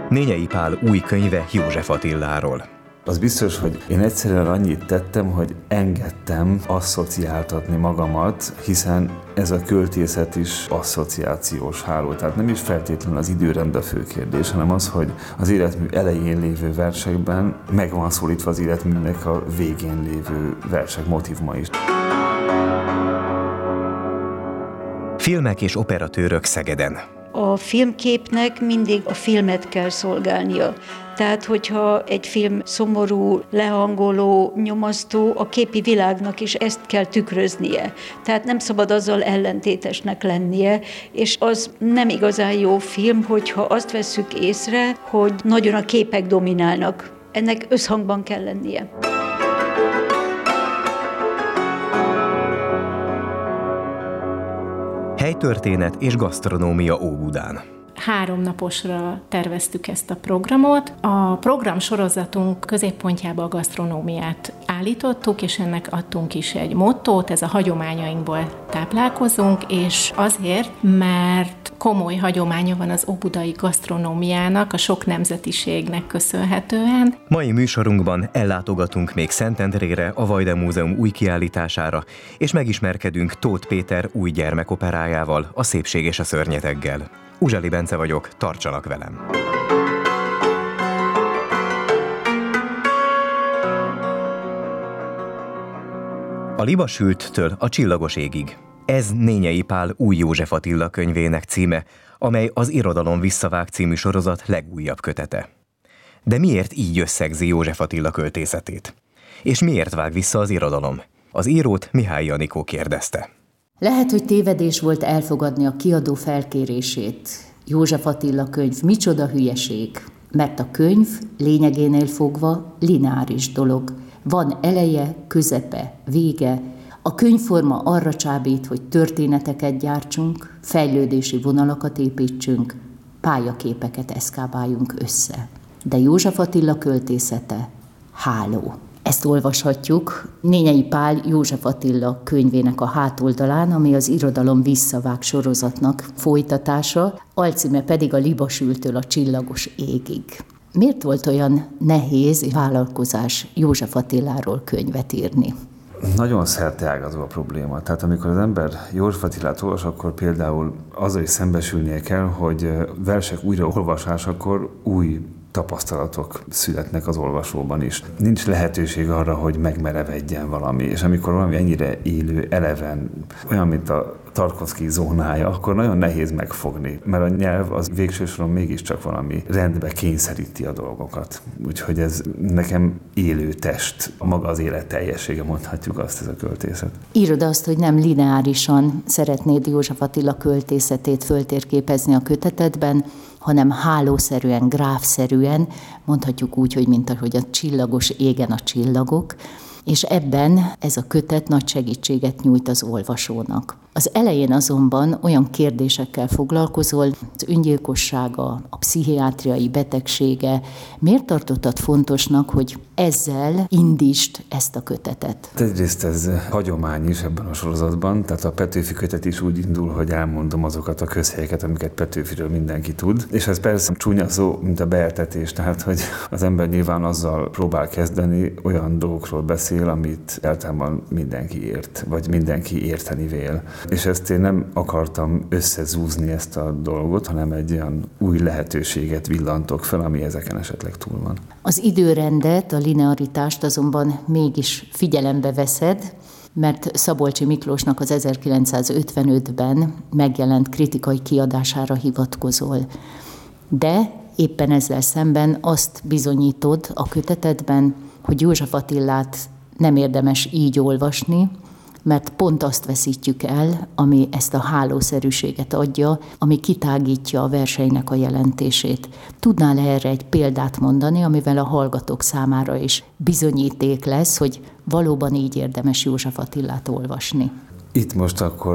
Nényei Pál új könyve József Attiláról. Az biztos, hogy én egyszerűen annyit tettem, hogy engedtem asszociáltatni magamat, hiszen ez a költészet is asszociációs háló. Tehát nem is feltétlenül az időrend a fő kérdés, hanem az, hogy az életmű elején lévő versekben meg van szólítva az életműnek a végén lévő versek motívuma is. Filmek és operatőrök Szegeden. A filmképnek mindig a filmet kell szolgálnia. Tehát, hogyha egy film szomorú, lehangoló, nyomasztó, a képi világnak is ezt kell tükröznie. Tehát nem szabad azzal ellentétesnek lennie, és az nem igazán jó film, hogyha azt vesszük észre, hogy nagyon a képek dominálnak. Ennek összhangban kell lennie. Helytörténet és gasztronómia Óbudán. 3 naposra terveztük ezt a programot. A programsorozatunk középpontjába a gasztronómiát állítottuk, és ennek adtunk is egy mottót, ez a hagyományainkból táplálkozunk, és azért, mert komoly hagyománya van az óbudai gasztronómiának, a sok nemzetiségnek köszönhetően. Mai műsorunkban ellátogatunk még Szentendrére, a Vajda Múzeum új kiállítására, és megismerkedünk Tóth Péter új gyermekoperájával, a Szépség és a szörnyeteggel. Uzsali Bence vagyok, tartsanak velem! A libasülttől a csillagos égig. Ez Nényei Pál új József Attila könyvének címe, amely az Irodalom visszavág című sorozat legújabb kötete. De miért így összegzi József Attila költészetét? És miért vág vissza az irodalom? Az írót Mihály Janikó kérdezte. Lehet, hogy tévedés volt elfogadni a kiadó felkérését. József Attila könyv micsoda hülyeség, mert a könyv lényegénél fogva lineáris dolog. Van eleje, közepe, vége. A könyvforma arra csábít, hogy történeteket gyártsunk, fejlődési vonalakat építsünk, pályaképeket eszkábáljunk össze. De József Attila költészete háló. Ezt olvashatjuk Nényei Pál József Attila könyvének a hátoldalán, ami az Irodalom visszavág sorozatnak folytatása, alcíme pedig a Libasülttől a csillagos égig. Miért volt olyan nehéz vállalkozás József Attiláról könyvet írni? Nagyon szerteágazó a probléma. Tehát amikor az ember József Attilát olvas, akkor például azzal is szembesülnie kell, hogy versek újraolvasásakor új tapasztalatok születnek az olvasóban is. Nincs lehetőség arra, hogy megmerevedjen valami, és amikor valami ennyire élő, eleven, olyan, mint a Tarkovszky zónája, akkor nagyon nehéz megfogni, mert a nyelv az végső soron mégiscsak valami rendbe kényszeríti a dolgokat. Úgyhogy ez nekem élő test, maga az élet teljessége, mondhatjuk azt, ez a költészet. Írod azt, hogy nem lineárisan szeretnéd József Attila költészetét föltérképezni a kötetedben, hanem hálószerűen, gráfszerűen, mondhatjuk úgy, hogy mint ahogy a csillagos égen a csillagok, és ebben ez a kötet nagy segítséget nyújt az olvasónak. Az elején azonban olyan kérdésekkel foglalkozol, az öngyilkossága, a pszichiátriai betegsége. Miért tartottad fontosnak, hogy ezzel indítsd ezt a kötetet? Egyrészt ez hagyomány is ebben a sorozatban, tehát a Petőfi kötet is úgy indul, hogy elmondom azokat a közhelyeket, amiket Petőfiről mindenki tud. És ez persze csúnya szó, mint a beeltetés, tehát hogy az ember nyilván azzal próbál kezdeni, olyan dolgokról beszél, amit általában mindenki ért, vagy mindenki érteni vél. És ezt én nem akartam összezúzni ezt a dolgot, hanem egy olyan új lehetőséget villantok fel, ami ezeken esetleg túl van. Az időrendet, a linearitást azonban mégis figyelembe veszed, mert Szabolcsi Miklósnak az 1955-ben megjelent kritikai kiadására hivatkozol. De éppen ezzel szemben azt bizonyítod a kötetedben, hogy József Attilát nem érdemes így olvasni, mert pont azt veszítjük el, ami ezt a hálószerűséget adja, ami kitágítja a verseinek a jelentését. Tudnál erre egy példát mondani, amivel a hallgatók számára is bizonyíték lesz, hogy valóban így érdemes József Attilát olvasni? Itt most akkor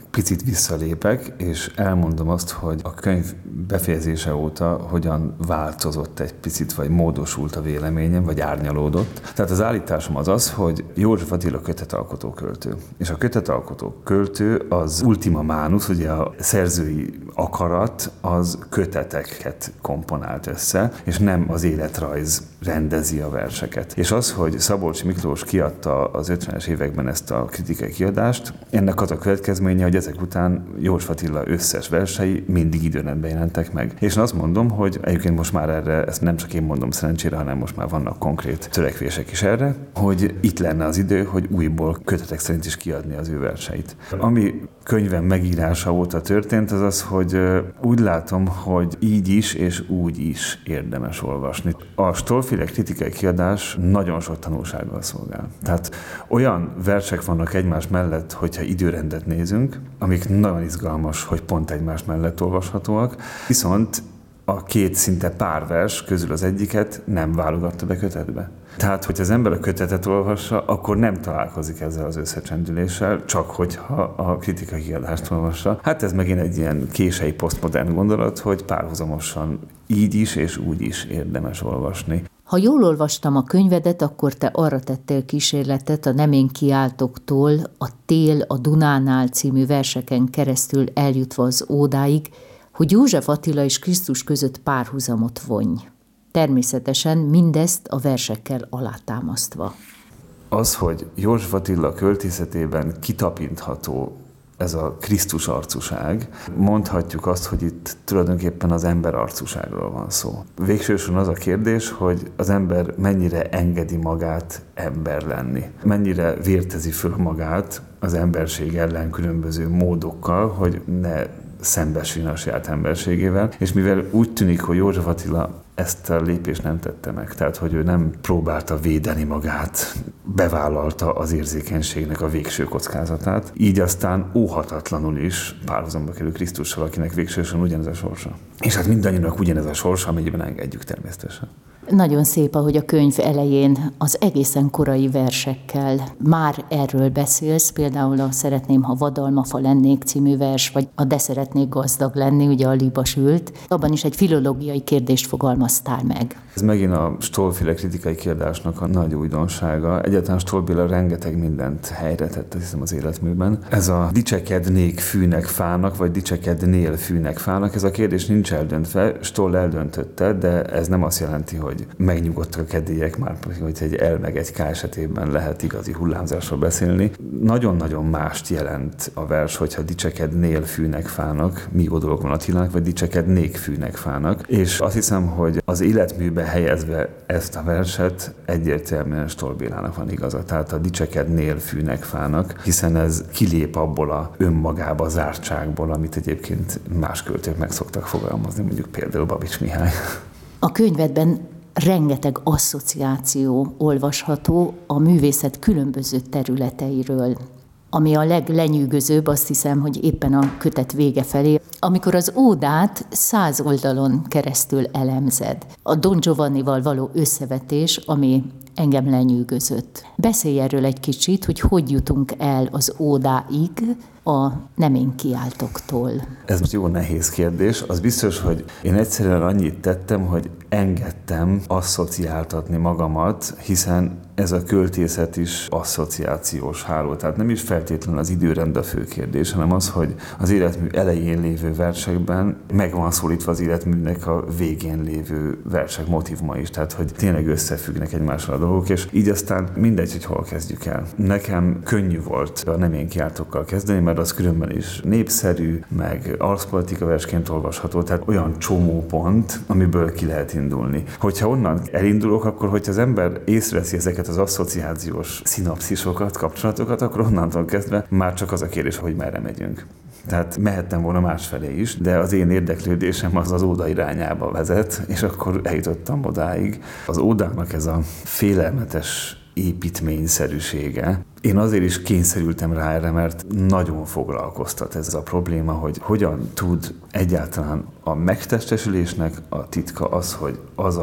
picit visszalépek, és elmondom azt, hogy a könyv befejezése óta hogyan változott egy picit, vagy módosult a véleményem, vagy árnyalódott. Tehát az állításom az, hogy József Attila kötetalkotó költő. És a kötetalkotó költő az ultima manus, ugye a szerzői akarat, az köteteket komponált össze, és nem az életrajz rendezi a verseket. És az, hogy Szabolcs Miklós kiadta az 50-es években ezt a kritikai kiadást, ennek az a következménye, hogy ezek után József Attila összes versei mindig időrendben jelentek meg. És én azt mondom, hogy egyébként most már erre, ezt nem csak én mondom szerencsére, hanem most már vannak konkrét törekvések is erre, hogy itt lenne az idő, hogy újból kötetek szerint is kiadni az ő verseit. Ami könyvem megírása óta történt, az az, hogy úgy látom, hogy így is és úgy is érdemes olvasni. A Stoll-féle kritikai kiadás nagyon sok tanulsággal szolgál. Tehát olyan versek vannak egymás mellett, hogyha időrendet nézünk, amik nagyon izgalmas, hogy pont egymás mellett olvashatóak, viszont a két szinte pár vers közül az egyiket nem válogatta be kötetbe. Tehát, hogy az ember a kötetet olvassa, akkor nem találkozik ezzel az összecsendüléssel, csak hogyha a kritikai kiadást olvassa. Hát ez megint egy ilyen kései posztmodern gondolat, hogy párhuzamosan így is és úgy is érdemes olvasni. Ha jól olvastam a könyvedet, akkor te arra tettél kísérletet a Nem én kiáltoktól a Tél a Dunánál című verseken keresztül eljutva az ódáig, hogy József Attila és Krisztus között párhuzamot vonj. Természetesen mindezt a versekkel alátámasztva. Az, hogy József Attila költészetében kitapintható ez a Krisztus arcúság, mondhatjuk azt, hogy itt tulajdonképpen az ember arcúságról van szó. Végsősorban az a kérdés, hogy az ember mennyire engedi magát ember lenni. Mennyire vértezi föl magát az emberség ellen különböző módokkal, hogy ne szembesüljön a saját emberségével, és mivel úgy tűnik, hogy József Attila ezt a lépést nem tette meg, tehát hogy ő nem próbálta védeni magát, bevállalta az érzékenységnek a végső kockázatát, így aztán óhatatlanul is párhuzamba kerül Krisztussal, akinek végsősorban ugyanez a sorsa. És hát mindannyiunknak ugyanez a sorsa, amennyiben engedjük természetesen. Nagyon szép, ahogy a könyv elején az egészen korai versekkel már erről beszélsz, például a Szeretném, ha vadalmafa lennék című vers, vagy a De szeretnék gazdag lenni, ugye a Libasült. Abban is egy filológiai kérdést fogalmaztál meg. Ez megint a Stoll-féle kritikai kiadásnak a nagy újdonsága. Egyáltalán Stoll Béla rengeteg mindent helyre tett, hiszem, az életműben. Ez a dicsekednék fűnek fának, vagy dicsekednél fűnek fának, ez a kérdés nincs eldöntve, Stoll eldöntötte, de ez nem azt jelenti, hogy megnyugodtak a kedélyek, már hogy egy el meg egy K esetében lehet igazi hullámzásról beszélni. Nagyon-nagyon mást jelent a vers, hogyha dicsekednél fűnek fának, mi dolog van Attilának, vagy dicsekednék fűnek fának. És azt hiszem, hogy az életműbe helyezve ezt a verset egyértelműen Stoll Bélának van igaza. Tehát a dicsekednél fűnek fának, hiszen ez kilép abból a önmagába zártságból, amit egyébként más költők meg szoktak fogalmazni, mondjuk például Babics Mihály. A könyvedben rengeteg asszociáció olvasható a művészet különböző területeiről. Ami a leglenyűgözőbb, azt hiszem, hogy éppen a kötet vége felé, amikor az ódát 100 oldalon keresztül elemzed. A Don Giovannival való összevetés, ami engem lenyűgözött. Beszélj erről egy kicsit, hogy jutunk el az ódáig a Nem én kiáltoktól. Ez most jó nehéz kérdés. Az biztos, hogy én egyszerűen annyit tettem, hogy engedtem asszociáltatni magamat, hiszen ez a költészet is asszociációs háló. Tehát nem is feltétlenül az időrend a fő kérdés, hanem az, hogy az életmű elején lévő versekben meg van szólítva az életműnek a végén lévő versek motívuma is. Tehát, hogy tényleg összefüggnek egymással a dolgok, és így aztán mindegy, hogy hol kezdjük el. Nekem könnyű volt a Nem én kiáltokkal kezdeni, mert az különben is népszerű, meg arszpolitika versként olvasható, tehát olyan csomópont, amiből ki lehet indulni. Hogyha onnan elindulok, akkor hogyha az ember észreveszi ezeket az asszociációs szinapszisokat, kapcsolatokat, akkor onnantól kezdve már csak az a kérdés, hogy merre megyünk. Tehát mehettem volna másfelé is, de az én érdeklődésem az óda irányába vezet, és akkor eljutottam odáig. Az ódának ez a félelmetes építményszerűsége. Én azért is kényszerültem rá erre, mert nagyon foglalkoztat ez a probléma, hogy hogyan tud egyáltalán a megtestesülésnek a titka az, hogy az a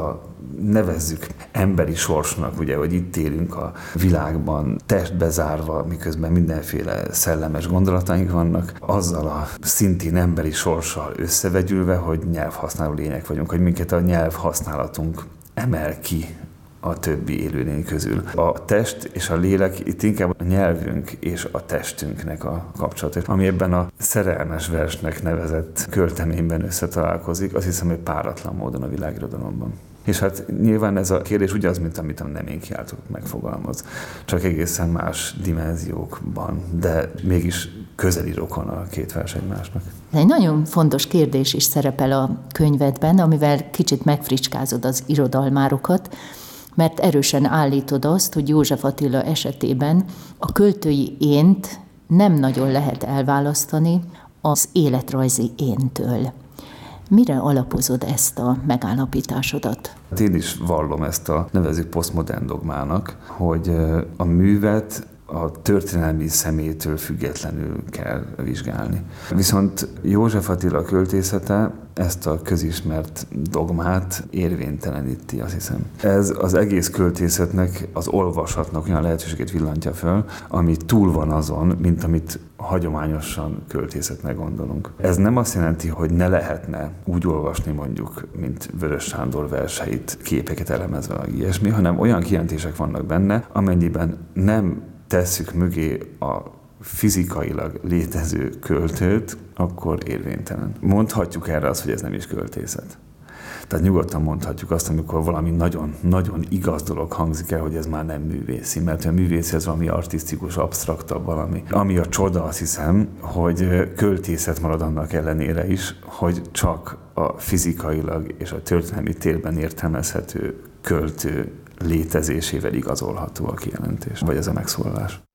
nevezzük emberi sorsnak, ugye, hogy itt élünk a világban, testbe zárva, miközben mindenféle szellemes gondolataink vannak, azzal a szintén emberi sorssal összevegyülve, hogy nyelvhasználó lények vagyunk, hogy minket a nyelvhasználatunk emel ki a többi élőlény közül. A test és a lélek itt inkább a nyelvünk és a testünknek a kapcsolata, ami ebben a szerelmes versnek nevezett költeményben összetalálkozik, azt hiszem, hogy páratlan módon a világirodalomban. És hát nyilván ez a kérdés ugyanaz, mint amit a Neménkiátok megfogalmaz, csak egészen más dimenziókban, de mégis közeli rokon a két vers egymásnak. Egy nagyon fontos kérdés is szerepel a könyvedben, amivel kicsit megfricskázod az irodalmárokat, mert erősen állítod azt, hogy József Attila esetében a költői ént nem nagyon lehet elválasztani az életrajzi éntől. Mire alapozod ezt a megállapításodat? Én is vallom ezt a nevezzük posztmodern dogmának, hogy a művet a történelmi személytől függetlenül kell vizsgálni. Viszont József Attila költészete ezt a közismert dogmát érvényteleníti, azt hiszem. Ez az egész költészetnek, az olvasatnak olyan lehetőséget villantja föl, ami túl van azon, mint amit hagyományosan költészetnek gondolunk. Ez nem azt jelenti, hogy ne lehetne úgy olvasni mondjuk, mint Vörös Sándor verseit, képeket elemezve, ilyesmi, hanem olyan kijelentések vannak benne, amennyiben nem tesszük mögé a fizikailag létező költőt, akkor érvénytelen. Mondhatjuk erre azt, hogy ez nem is költészet. Tehát nyugodtan mondhatjuk azt, amikor valami nagyon igaz dolog hangzik el, hogy ez már nem művészi, mert a művészi ez valami artisztikus, absztraktabb valami. Ami a csoda, azt hiszem, hogy költészet marad annak ellenére is, hogy csak a fizikailag és a történelmi térben értelmezhető költő létezésével igazolható a kijelentés, vagy ez a megszólalás.